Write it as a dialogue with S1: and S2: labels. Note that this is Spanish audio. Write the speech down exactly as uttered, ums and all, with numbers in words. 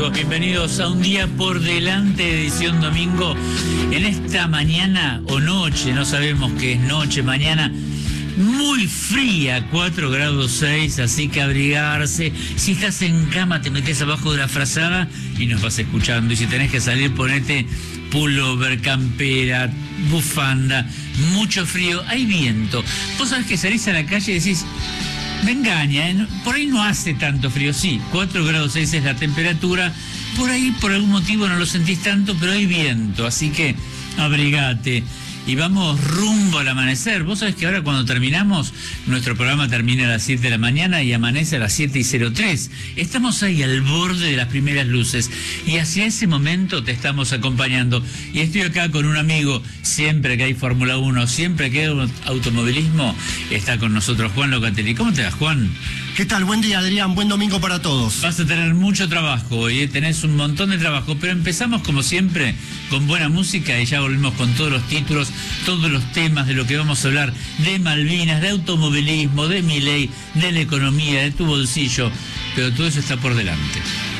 S1: amigos? Bienvenidos a un día por delante, edición domingo. En esta mañana o noche, no sabemos qué es noche, mañana muy fría, cuatro grados seis, así que abrigarse. Si estás en cama, te metes abajo de la frazada y nos vas escuchando. Y si tenés que salir, ponete pullover, campera, bufanda, mucho frío, hay viento. Vos sabés que salís a la calle y decís, me engaña, ¿eh? Por ahí no hace tanto frío, sí, cuatro grados seis es la temperatura, por ahí por algún motivo no lo sentís tanto, pero hay viento, así que abrigate. Y vamos rumbo al amanecer. Vos sabés que ahora cuando terminamos, nuestro programa termina a las siete de la mañana y amanece a las siete y cero tres. Estamos ahí al borde de las primeras luces y hacia ese momento te estamos acompañando. Y estoy acá con un amigo, siempre que hay Fórmula uno, siempre que hay automovilismo, está con nosotros Juan Locatelli. ¿Cómo te vas, Juan?
S2: ¿Qué tal? Buen día, Adrián. Buen domingo para todos.
S1: Vas a tener mucho trabajo hoy, ¿eh? Tenés un montón de trabajo, pero empezamos como siempre con buena música y ya volvemos con todos los títulos, todos los temas de lo que vamos a hablar, de Malvinas, de automovilismo, de Milei, de la economía, de tu bolsillo, pero todo eso está por delante.